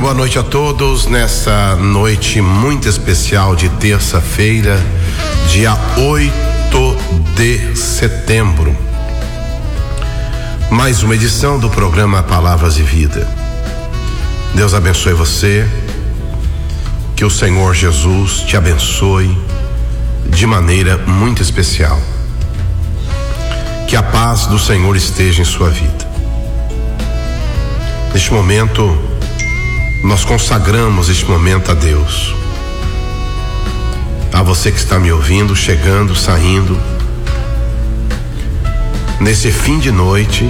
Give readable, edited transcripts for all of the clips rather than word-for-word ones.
boa noite a todos nessa noite muito especial de terça-feira, dia 8 de setembro. Mais uma edição do programa Palavras e Vida. Deus abençoe você, que o Senhor Jesus te abençoe de maneira muito especial. Que a paz do Senhor esteja em sua vida. Neste momento, nós consagramos este momento a Deus. A você que está me ouvindo, chegando, saindo, nesse fim de noite,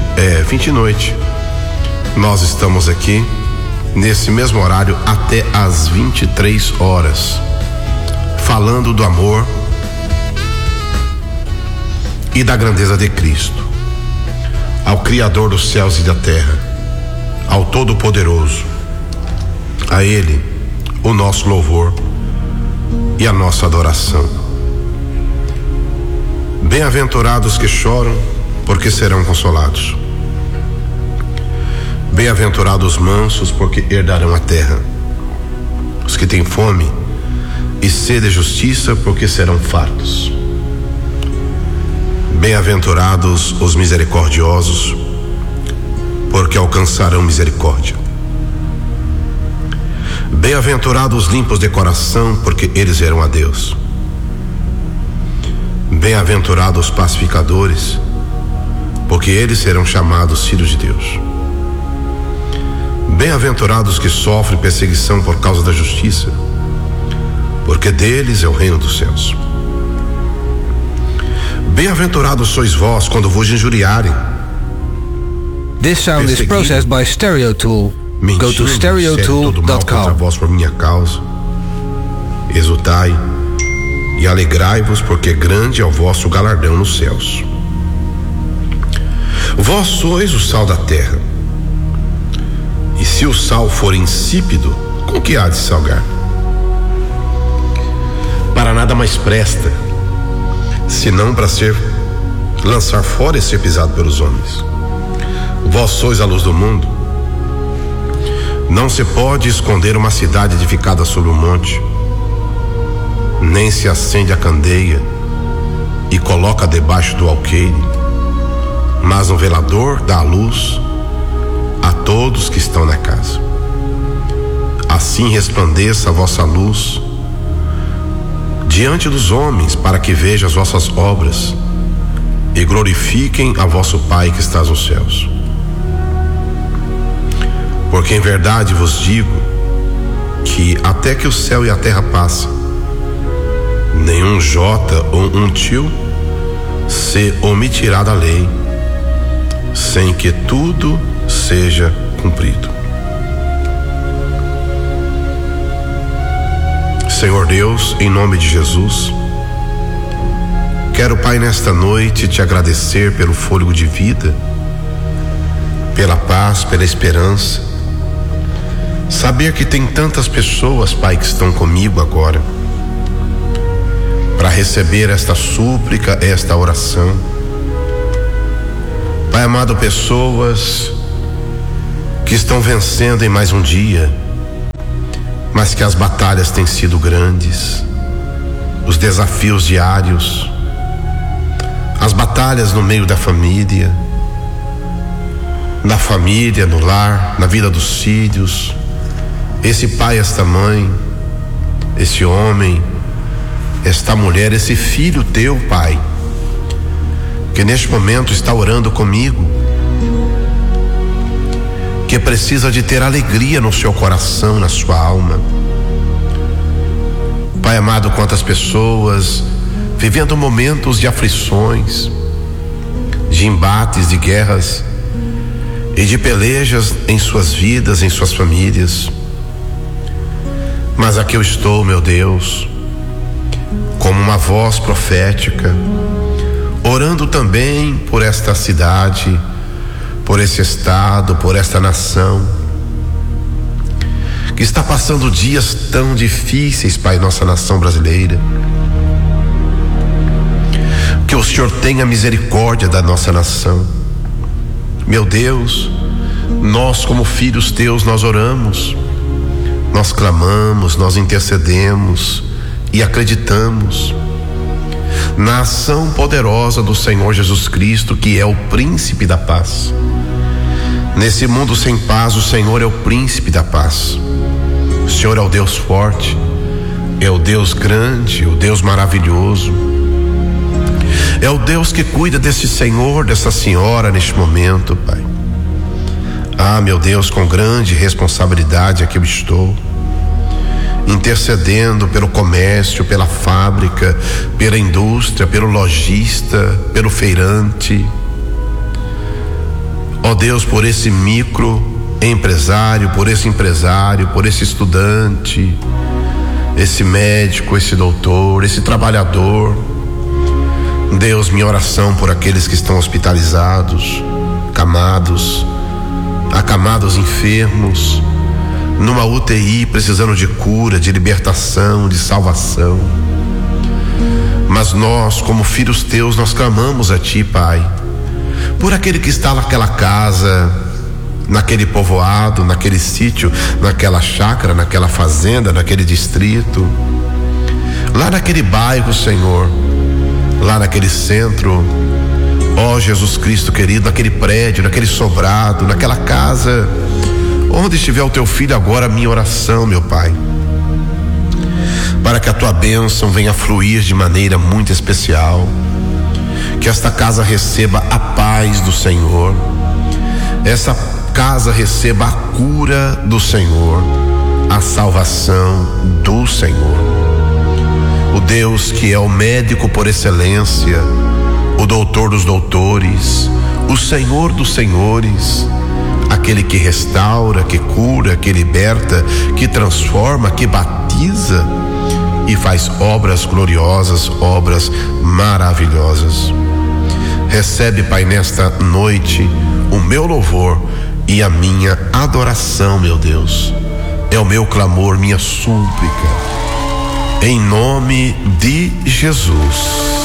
nós estamos aqui, nesse mesmo horário, até às 23 horas, falando do amor e da grandeza de Cristo, ao Criador dos céus e da terra, ao Todo-Poderoso. A Ele o nosso louvor e a nossa adoração. Bem-aventurados que choram, porque serão consolados. Bem-aventurados os mansos, porque herdarão a terra. Os que têm fome e sede de justiça, porque serão fartos. Bem-aventurados os misericordiosos, porque alcançarão misericórdia. Bem-aventurados os limpos de coração, porque eles verão a Deus. Bem-aventurados os pacificadores, porque eles serão chamados filhos de Deus. Bem-aventurados os que sofrem perseguição por causa da justiça, porque deles é o reino dos céus. Bem-aventurados sois vós quando vos injuriarem. This sound is processed by Stereotool. Go to stereotool.com. Vós por minha causa, exultai e alegrai-vos, porque grande é o vosso galardão nos céus. Vós sois o sal da terra. E se o sal for insípido, com que há de salgar? Para nada mais presta, senão para lançar fora e ser pisado pelos homens. Vós sois a luz do mundo. Não se pode esconder uma cidade edificada sobre um monte, nem se acende a candeia e coloca debaixo do alqueire, mas um velador dá a luz a todos que estão na casa. Assim resplandeça a vossa luz diante dos homens, para que vejam as vossas obras e glorifiquem a vosso Pai que está nos céus. Porque em verdade vos digo que até que o céu e a terra passem, nenhum jota ou um tio se omitirá da lei, sem que tudo seja cumprido. Senhor Deus, em nome de Jesus, quero, Pai, nesta noite te agradecer pelo fôlego de vida, pela paz, pela esperança. Saber que tem tantas pessoas, Pai, que estão comigo agora para receber esta súplica, esta oração. Pai amado, pessoas que estão vencendo em mais um dia, mas que as batalhas têm sido grandes, os desafios diários, as batalhas no meio da família, na família, no lar, na vida dos filhos. Esse pai, esta mãe, esse homem, esta mulher, esse filho teu, Pai, que neste momento está orando comigo, que precisa de ter alegria no seu coração, na sua alma. Pai amado, quantas pessoas vivendo momentos de aflições, de embates, de guerras e de pelejas em suas vidas, em suas famílias. Mas aqui eu estou, meu Deus, como uma voz profética, orando também por esta cidade, por esse estado, por esta nação, que está passando dias tão difíceis, Pai, nossa nação brasileira. Que o Senhor tenha misericórdia da nossa nação. Meu Deus, nós como filhos teus, nós oramos nós clamamos, nós intercedemos e acreditamos na ação poderosa do Senhor Jesus Cristo, que é o príncipe da paz. Nesse mundo sem paz, o Senhor é o príncipe da paz. O Senhor é o Deus forte, é o Deus grande, o Deus maravilhoso. É o Deus que cuida desse senhor, dessa senhora neste momento, Pai. Ah, meu Deus, com grande responsabilidade aqui eu estou, intercedendo pelo comércio, pela fábrica, pela indústria, pelo lojista, pelo feirante. Ó Deus, por esse microempresário, por esse empresário, por esse estudante, esse médico, esse doutor, esse trabalhador. Deus, minha oração por aqueles que estão hospitalizados, acamados enfermos, numa UTI, precisando de cura, de libertação, de salvação. Mas nós, como filhos teus, nós clamamos a ti, Pai, por aquele que está naquela casa, naquele povoado, naquele sítio, naquela chácara, naquela fazenda, naquele distrito, lá naquele bairro, Senhor, lá naquele centro, ó Jesus Cristo querido, naquele prédio, naquele sobrado, naquela casa, onde estiver o teu filho agora, minha oração, meu Pai, para que a tua bênção venha fluir de maneira muito especial, que esta casa receba a paz do Senhor, essa casa receba a cura do Senhor, a salvação do Senhor. O Deus que é o médico por excelência, o doutor dos doutores, o Senhor dos senhores, aquele que restaura, que cura, que liberta, que transforma, que batiza e faz obras gloriosas, obras maravilhosas. Recebe, Pai, nesta noite o meu louvor e a minha adoração, meu Deus. É o meu clamor, minha súplica, em nome de Jesus.